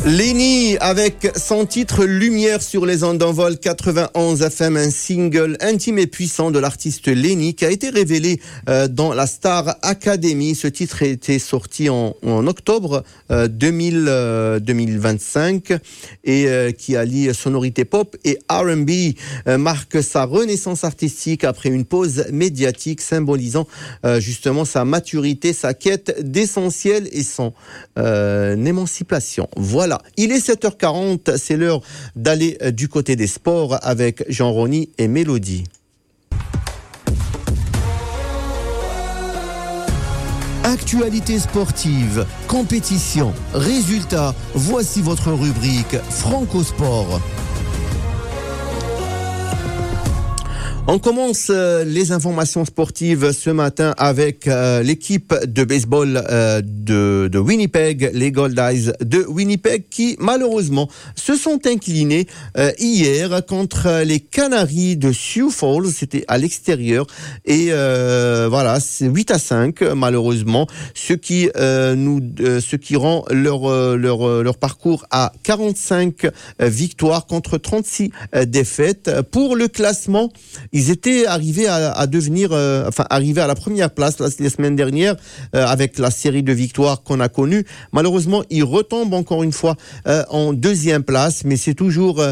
Lenny avec son titre Lumière sur les ondes d'envol 91 FM, un single intime et puissant de l'artiste Lenny qui a été révélé dans la Star Academy. Ce titre a été sorti en octobre 2025 et qui allie sonorité pop et R&B, marque sa renaissance artistique après une pause médiatique symbolisant justement sa maturité, sa quête d'essentiel et son émancipation. Voilà. Il est 7h40, c'est l'heure d'aller du côté des sports avec Jean-Rony et Mélodie. Actualité sportive, compétition, résultats, voici votre rubrique Franco Sport. On commence les informations sportives ce matin avec l'équipe de baseball de Winnipeg, les Goldeyes de Winnipeg, qui malheureusement se sont inclinés hier contre les Canaries de Sioux Falls. C'était à l'extérieur et voilà, c'est 8-5 malheureusement, ce qui rend leur parcours à 45 victoires contre 36 défaites. Pour le classement, ils étaient arrivés arrivés à la première place la semaine dernière avec la série de victoires qu'on a connue. Malheureusement, ils retombent encore une fois en deuxième place, mais c'est toujours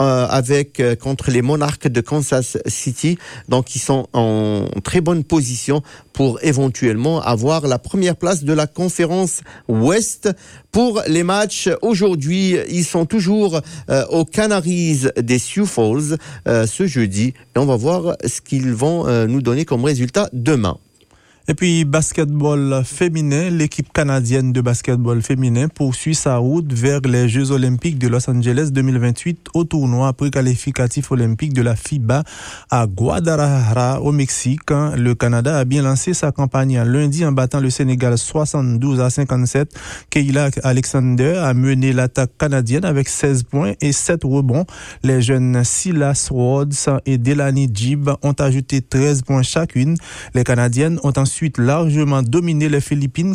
contre les Monarchs de Kansas City. Donc, ils sont en très bonne position pour éventuellement avoir la première place de la conférence Ouest. Pour les matchs, aujourd'hui, ils sont toujours aux Canaries des Sioux Falls ce jeudi. Et on va voir ce qu'ils vont nous donner comme résultat demain. Et puis, basketball féminin, l'équipe canadienne de basketball féminin poursuit sa route vers les Jeux olympiques de Los Angeles 2028 au tournoi préqualificatif olympique de la FIBA à Guadalajara au Mexique. Le Canada a bien lancé sa campagne lundi en battant le Sénégal 72-57. Kayla Alexander a mené l'attaque canadienne avec 16 points et 7 rebonds. Les jeunes Silas Rhodes et Delaney Jib ont ajouté 13 points chacune. Les Canadiennes ont ensuite largement dominé les Philippines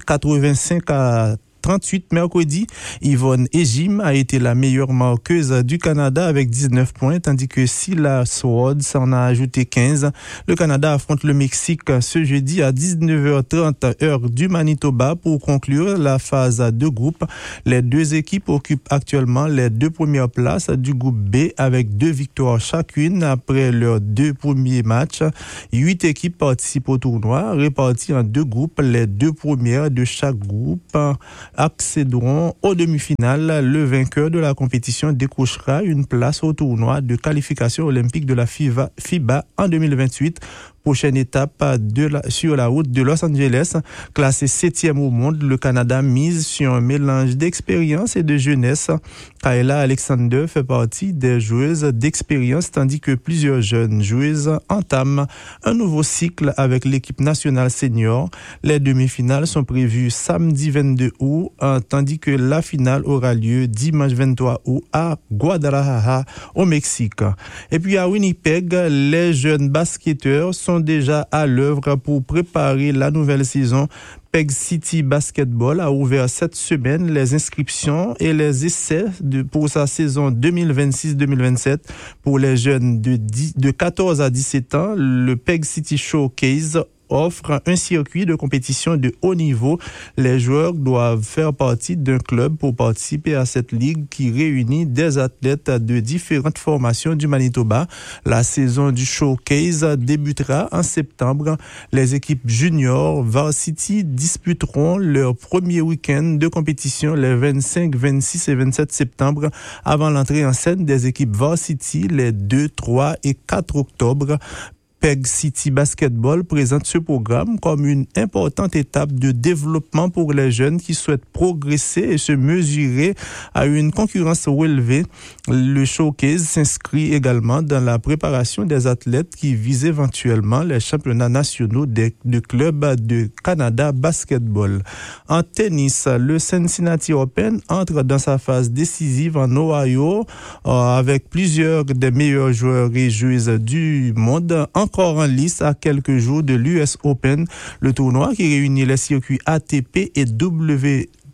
85-38 mercredi. Yvonne Ejim a été la meilleure marqueuse du Canada avec 19 points, tandis que Silas Rhodes en a ajouté 15. Le Canada affronte le Mexique ce jeudi à 19h30 heure du Manitoba pour conclure la phase de groupe. Les deux équipes occupent actuellement les deux premières places du groupe B avec 2 victoires chacune après leurs 2 premiers matchs. 8 équipes participent au tournoi, réparties en 2 groupes. Les 2 premières de chaque groupe accéderont aux demi-finales. Le vainqueur de la compétition décrochera une place au tournoi de qualification olympique de la FIBA en 2028. Prochaine étape sur la route de Los Angeles. Classé 7e au monde, le Canada mise sur un mélange d'expérience et de jeunesse. Kayla Alexander fait partie des joueuses d'expérience, tandis que plusieurs jeunes joueuses entament un nouveau cycle avec l'équipe nationale senior. Les demi-finales sont prévues samedi 22 août, tandis que la finale aura lieu dimanche 23 août à Guadalajara, au Mexique. Et puis à Winnipeg, les jeunes basketteurs sont déjà à l'œuvre pour préparer la nouvelle saison. Peg City Basketball a ouvert cette semaine les inscriptions et les essais pour sa saison 2026-2027 pour les jeunes de 14 à 17 ans. Le Peg City Showcase offre un circuit de compétition de haut niveau. Les joueurs doivent faire partie d'un club pour participer à cette ligue qui réunit des athlètes de différentes formations du Manitoba. La saison du showcase débutera en septembre. Les équipes juniors varsity disputeront leur premier week-end de compétition les 25, 26 et 27 septembre avant l'entrée en scène des équipes varsity les 2, 3 et 4 octobre. Peg City Basketball présente ce programme comme une importante étape de développement pour les jeunes qui souhaitent progresser et se mesurer à une concurrence relevée. Le showcase s'inscrit également dans la préparation des athlètes qui visent éventuellement les championnats nationaux de clubs de Canada Basketball. En tennis, le Cincinnati Open entre dans sa phase décisive en Ohio avec plusieurs des meilleurs joueurs et joueuses du monde encore en lice à quelques jours de l'US Open, le tournoi qui réunit les circuits ATP et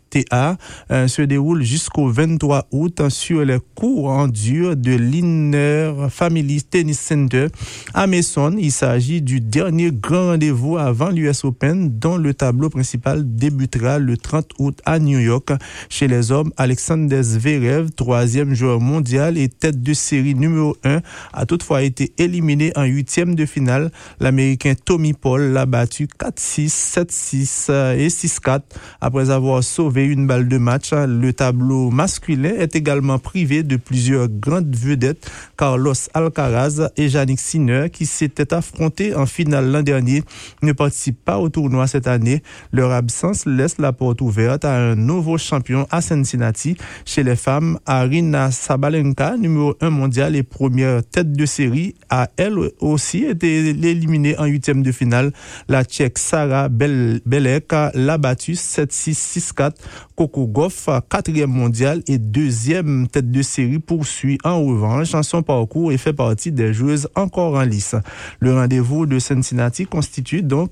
WTA se déroule jusqu'au 23 août sur les cours en dur de l'Inner Family Tennis Center à Mason. Il s'agit du dernier grand rendez-vous avant l'US Open, dont le tableau principal débutera le 30 août à New York. Chez les hommes, Alexander Zverev, troisième joueur mondial et tête de série numéro 1, a toutefois été éliminé en huitième de finale. L'Américain Tommy Paul l'a battu 4-6, 7-6 et 6-4 après avoir sauvé une balle de match. Le tableau masculin est également privé de plusieurs grandes vedettes. Carlos Alcaraz et Jannik Sinner, qui s'étaient affrontés en finale l'an dernier, ne participent pas au tournoi cette année. Leur absence laisse la porte ouverte à un nouveau champion à Cincinnati. Chez les femmes, Aryna Sabalenka, numéro 1 mondial et première tête de série, a elle aussi été éliminée en huitième de finale. La Tchèque Sara Belek l'a battue 7-6, 6-4. Coco Gauff, quatrième mondial et deuxième tête de série, poursuit en revanche en son parcours et fait partie des joueuses encore en lice. Le rendez-vous de Cincinnati constitue donc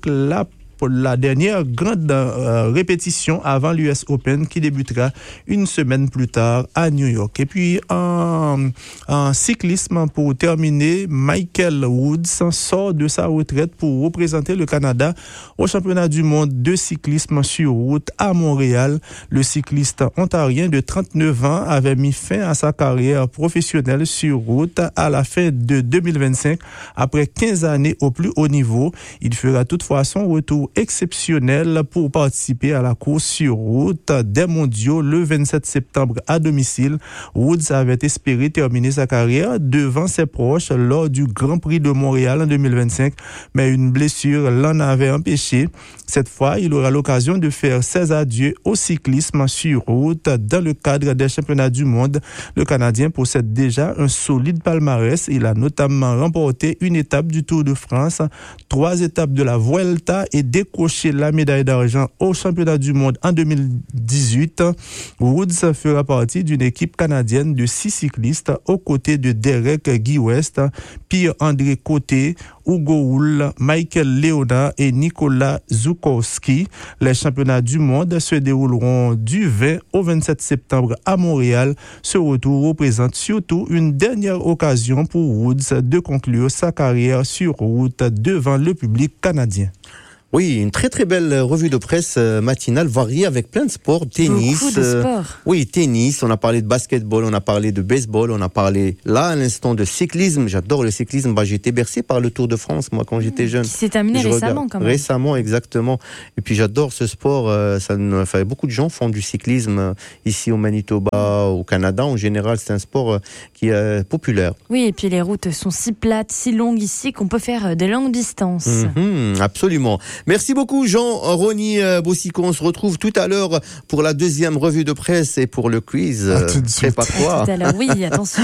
la dernière grande répétition avant l'US Open qui débutera une semaine plus tard à New York. Et puis en cyclisme, pour terminer, Michael Woods sort de sa retraite pour représenter le Canada au championnat du monde de cyclisme sur route à Montréal. Le cycliste ontarien de 39 ans avait mis fin à sa carrière professionnelle sur route à la fin de 2025 après 15 années au plus haut niveau. Il fera toutefois son retour exceptionnel pour participer à la course sur route des mondiaux le 27 septembre à domicile. Woods avait espéré terminer sa carrière devant ses proches lors du Grand Prix de Montréal en 2025, mais une blessure l'en avait empêché. Cette fois, il aura l'occasion de faire ses adieux au cyclisme sur route dans le cadre des championnats du monde. Le Canadien possède déjà un solide palmarès. Il a notamment remporté une étape du Tour de France, 3 étapes de la Vuelta et décroché la médaille d'argent au championnat du monde en 2018. Woods fera partie d'une équipe canadienne de 6 cyclistes aux côtés de Derek Guy West, Pierre-André Côté, Hugo Hull, Michael Leona et Nicolas Zukowski. Les championnats du monde se dérouleront du 20 au 27 septembre à Montréal. Ce retour représente surtout une dernière occasion pour Woods de conclure sa carrière sur route devant le public canadien. Oui, une très très belle revue de presse matinale variée avec plein de sports, tennis. Beaucoup de sports. Oui, tennis, on a parlé de basketball, on a parlé de baseball, on a parlé là à l'instant de cyclisme. J'adore le cyclisme, j'ai été bercé par le Tour de France moi quand j'étais jeune. Qui s'est terminé récemment quand même. Récemment, exactement. Et puis j'adore ce sport, beaucoup de gens font du cyclisme ici au Manitoba, au Canada en général, c'est un sport qui est populaire. Oui, et puis les routes sont si plates, si longues ici qu'on peut faire des longues distances. Absolument. Merci beaucoup Jean-Rony Boussicon. On se retrouve tout à l'heure pour la deuxième revue de presse et pour le quiz. Prépare-toi. Tout à l'heure, oui, attention.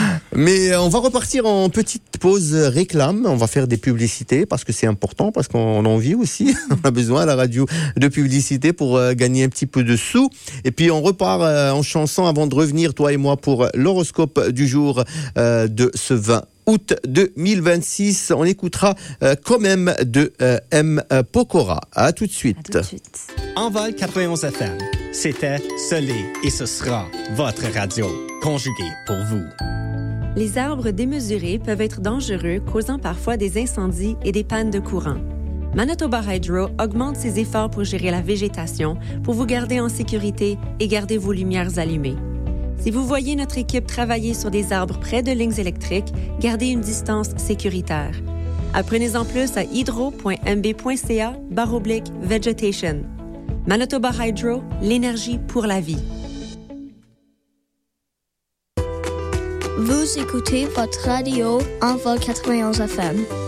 Mais on va repartir en petite pause réclame. On va faire des publicités parce que c'est important, parce qu'on en vit aussi. On a besoin à la radio de publicité pour gagner un petit peu de sous. Et puis on repart en chanson avant de revenir, toi et moi, pour l'horoscope du jour de ce 20 août 2026. On écoutera quand même de M. Pokora. À tout de suite. À tout de suite. Envol 91 FM, c'était Soleil et ce sera votre radio conjuguée pour vous. Les arbres démesurés peuvent être dangereux, causant parfois des incendies et des pannes de courant. Manitoba Hydro augmente ses efforts pour gérer la végétation, pour vous garder en sécurité et garder vos lumières allumées. Si vous voyez notre équipe travailler sur des arbres près de lignes électriques, gardez une distance sécuritaire. Apprenez-en plus à hydro.mb.ca/vegetation. Manitoba Hydro, l'énergie pour la vie. Vous écoutez votre radio Envol 91 FM.